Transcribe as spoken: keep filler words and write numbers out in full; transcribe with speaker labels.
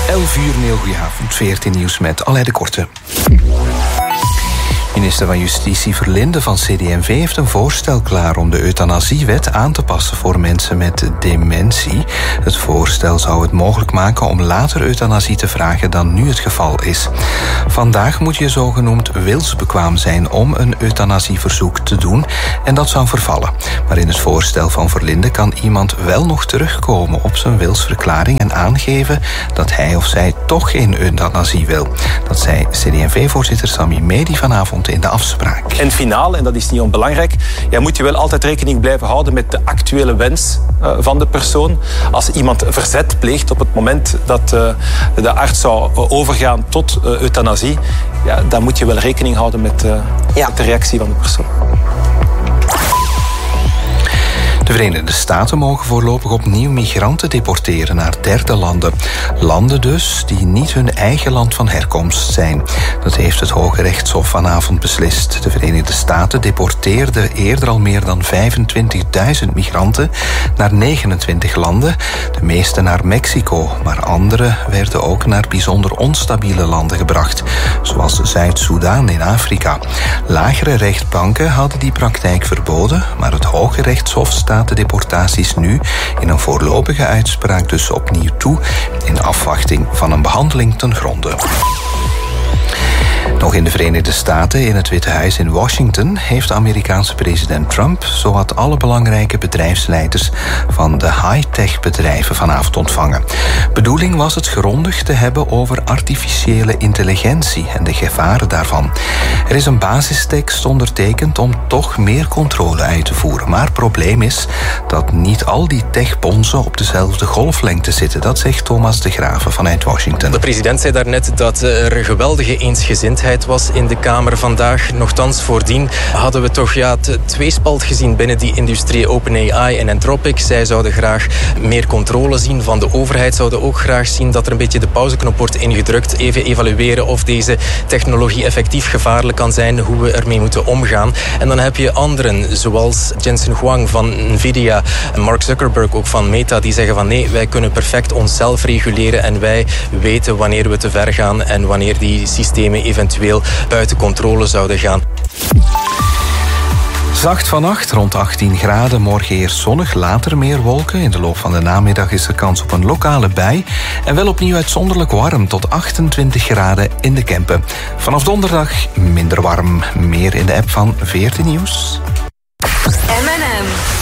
Speaker 1: elf uur, een heel goedenavond. veertien nieuws met Alain de Korte. Minister van Justitie Verlinde van C D en V heeft een voorstel klaar om de euthanasiewet aan te passen voor mensen met dementie. Het voorstel zou het mogelijk maken om later euthanasie te vragen dan nu het geval is. Vandaag moet je zogenoemd wilsbekwaam zijn om een euthanasieverzoek te doen en dat zou vervallen. Maar in het voorstel van Verlinde kan iemand wel nog terugkomen op zijn wilsverklaring en aangeven dat hij of zij toch geen euthanasie wil. Dat zei C D en V-voorzitter Sami Medi vanavond in de afspraak.
Speaker 2: En finaal, en dat is niet onbelangrijk, ja, moet je wel altijd rekening blijven houden met de actuele wens uh, van de persoon. Als iemand verzet pleegt op het moment dat uh, de arts zou uh, overgaan tot uh, euthanasie, ja, dan moet je wel rekening houden met, uh, ja. met de reactie van de persoon.
Speaker 1: De Verenigde Staten mogen voorlopig opnieuw migranten deporteren naar derde landen. Landen dus die niet hun eigen land van herkomst zijn. Dat heeft het Hoge Rechtshof vanavond beslist. De Verenigde Staten deporteerden eerder al meer dan vijfentwintigduizend migranten naar negenentwintig landen. De meeste naar Mexico, maar andere werden ook naar bijzonder onstabiele landen gebracht, zoals Zuid-Soedan in Afrika. Lagere rechtbanken hadden die praktijk verboden, maar het Hoge Rechtshof staat de deportaties nu in een voorlopige uitspraak dus opnieuw toe, in afwachting van een behandeling ten gronde. Nog in de Verenigde Staten, in het Witte Huis in Washington, heeft de Amerikaanse president Trump zowat alle belangrijke bedrijfsleiders van de high-tech bedrijven vanavond ontvangen. Bedoeling was het grondig te hebben over artificiële intelligentie en de gevaren daarvan. Er is een basistekst ondertekend om toch meer controle uit te voeren. Maar het probleem is dat niet al die techbonzen op dezelfde golflengte zitten. Dat zegt Thomas de Graven vanuit Washington.
Speaker 3: De president zei daarnet dat er geweldige eensgezindheid was in de Kamer vandaag. Nochtans, voordien hadden we toch ja, het tweespalt gezien binnen die industrie. OpenAI en Anthropic. Zij zouden graag meer controle zien van de overheid. Zouden ook graag zien dat er een beetje de pauzeknop wordt ingedrukt. Even evalueren of deze technologie effectief gevaarlijk kan zijn. Hoe we ermee moeten omgaan. En dan heb je anderen, zoals Jensen Huang van Nvidia. En Mark Zuckerberg ook van Meta. Die zeggen van nee, wij kunnen perfect onszelf reguleren. En wij weten wanneer we te ver gaan. En wanneer die systemen eventueel buiten controle zouden gaan.
Speaker 1: Zacht vannacht, rond achttien graden. Morgen eerst zonnig, later meer wolken. In de loop van de namiddag is er kans op een lokale bui. En wel opnieuw uitzonderlijk warm, tot achtentwintig graden in de Kempen. Vanaf donderdag minder warm. Meer in de app van veertien Nieuws.
Speaker 4: M en M.